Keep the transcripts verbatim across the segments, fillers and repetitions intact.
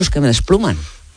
los que me despluman.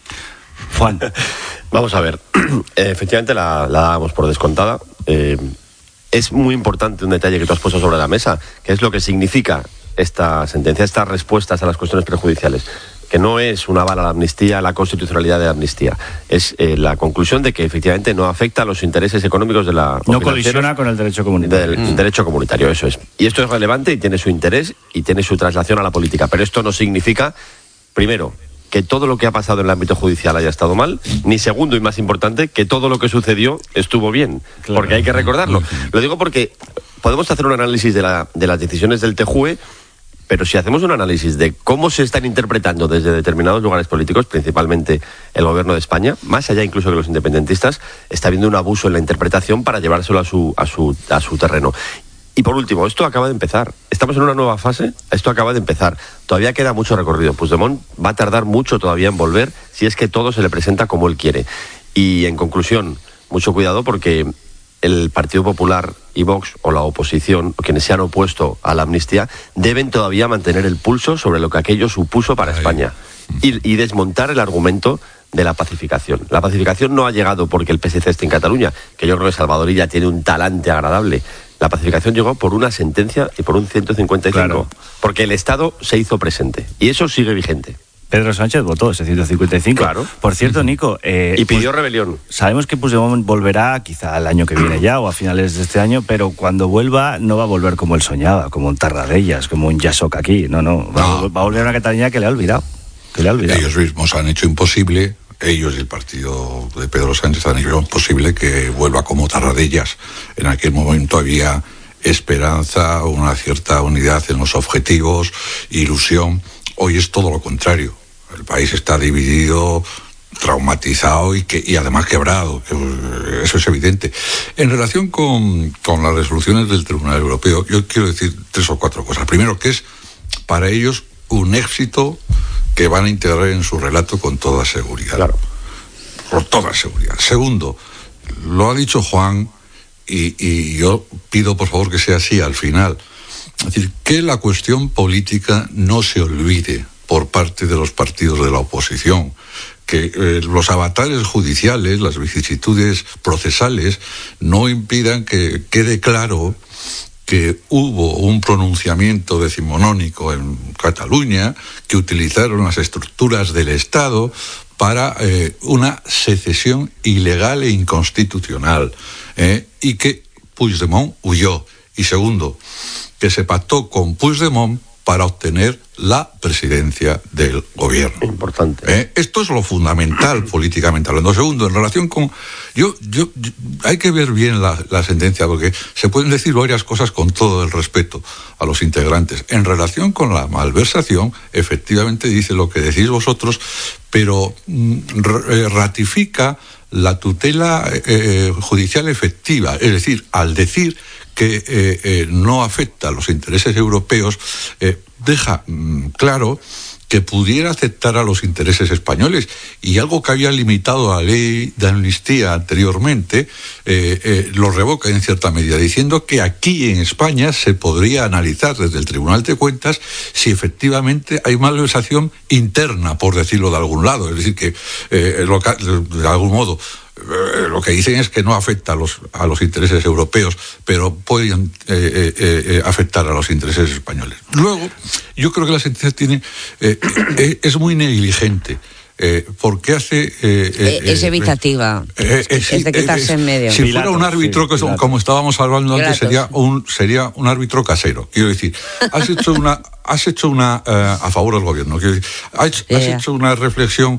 Juan. Vamos a ver, eh, efectivamente la, la dábamos por descontada. Eh, es muy importante un detalle que tú has puesto sobre la mesa, que es lo que significa esta sentencia, estas respuestas a las cuestiones prejudiciales, que no es un aval a la amnistía, a la constitucionalidad de la amnistía. Es eh, la conclusión de que efectivamente no afecta a los intereses económicos de la... No colisiona con el derecho comunitario. Del mm. derecho comunitario, eso es. Y esto es relevante y tiene su interés y tiene su traslación a la política. Pero esto no significa, primero, que todo lo que ha pasado en el ámbito judicial haya estado mal, ni segundo y más importante, que todo lo que sucedió estuvo bien. Claro. Porque hay que recordarlo. Lo digo porque podemos hacer un análisis de, la, de las decisiones del T J U E, pero si hacemos un análisis de cómo se están interpretando desde determinados lugares políticos, principalmente el gobierno de España, más allá incluso que los independentistas, está habiendo un abuso en la interpretación para llevárselo a su, a su, a su terreno. Y por último, esto acaba de empezar. Estamos en una nueva fase, esto acaba de empezar. Todavía queda mucho recorrido. Puigdemont va a tardar mucho todavía en volver si es que todo se le presenta como él quiere. Y en conclusión, mucho cuidado porque el Partido Popular y Vox, o la oposición, o quienes se han opuesto a la amnistía, deben todavía mantener el pulso sobre lo que aquello supuso para Ay. España y, y desmontar el argumento de la pacificación. La pacificación no ha llegado porque el P S C esté en Cataluña, que yo creo que Salvador Illa tiene un talante agradable. La pacificación llegó por una sentencia y por un ciento cincuenta y cinco, claro. Porque el Estado se hizo presente y eso sigue vigente. Pedro Sánchez votó ese ciento cincuenta y cinco. Claro. Por cierto, Nico... Eh, y pidió pues, rebelión. Sabemos que Puigdemont volverá quizá el año que viene ya o a finales de este año, pero cuando vuelva no va a volver como él soñaba, como un Tarradellas, como un Yasok aquí. No, no. Va, no. va a volver a una Cataluña que le ha olvidado. Que le ha olvidado. Ellos mismos han hecho imposible... Ellos y el partido de Pedro Sánchez han hecho imposible que vuelva como Tarradellas. En aquel momento había esperanza, una cierta unidad en los objetivos, ilusión. Hoy es todo lo contrario. El país está dividido, traumatizado y, que, y además quebrado. Eso es evidente. En relación con, con las resoluciones del Tribunal Europeo, yo quiero decir tres o cuatro cosas. Primero, que es para ellos un éxito que van a integrar en su relato con toda seguridad. Claro. Con toda seguridad. Segundo, lo ha dicho Juan, y, y yo pido por favor que sea así al final. Es decir, que la cuestión política no se olvide por parte de los partidos de la oposición, que eh, los avatares judiciales, las vicisitudes procesales, no impidan que quede claro que hubo un pronunciamiento decimonónico en Cataluña, que utilizaron las estructuras del Estado para eh, una secesión ilegal e inconstitucional, eh, y que Puigdemont huyó. Y segundo, que se pactó con Puigdemont para obtener la presidencia del gobierno. Importante. ¿Eh? Esto es lo fundamental políticamente hablando. Segundo, en relación con... Yo, yo, yo hay que ver bien la, la sentencia, porque se pueden decir varias cosas con todo el respeto a los integrantes. En relación con la malversación, efectivamente dice lo que decís vosotros, pero mm, ratifica la tutela eh, judicial efectiva. Es decir, al decir que eh, eh, no afecta a los intereses europeos, eh, deja mm, claro que pudiera aceptar a los intereses españoles, y algo que había limitado a la ley de amnistía anteriormente, eh, eh, lo revoca en cierta medida, diciendo que aquí en España se podría analizar desde el Tribunal de Cuentas si efectivamente hay malversación interna, por decirlo de algún lado, es decir, que eh, lo, de algún modo Eh, lo que dicen es que no afecta a los, a los intereses europeos, pero pueden eh, eh, eh, afectar a los intereses españoles. Luego, yo creo que la sentencia tiene eh, eh, es muy negligente. Eh, porque hace... Eh, eh, es evitativa, eh, eh, es de quitarse eh, en medio. Si Pilato, fuera un árbitro, sí, que, como estábamos hablando antes, Pilatos. sería un, sería un árbitro casero. Quiero decir, has hecho una, has hecho una eh, a favor del gobierno. Quiero decir, has, has yeah. hecho una reflexión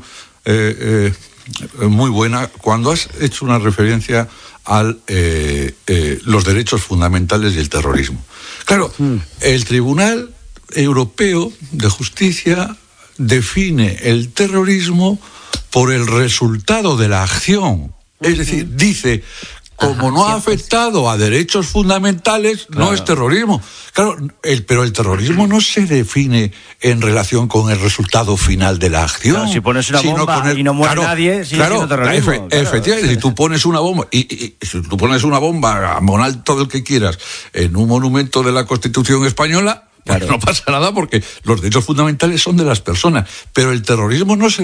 eh, eh, muy buena cuando has hecho una referencia a eh, eh, los derechos fundamentales y el terrorismo. Claro, mm. el Tribunal Europeo de Justicia define el terrorismo por el resultado de la acción. Uh-huh. Es decir, dice, como Ajá, no ha afectado a derechos fundamentales, claro. no es terrorismo. Claro, el, pero el terrorismo no se define en relación con el resultado final de la acción. Claro, si pones una bomba el, y no muere claro, nadie, sigue claro, siendo terrorismo. Efe, claro, efectivamente, sí. si tú pones una bomba, y, y, y si tú pones una bomba a monalto del que quieras en un monumento de la Constitución española, claro. pues no pasa nada porque los derechos fundamentales son de las personas. Pero el terrorismo no se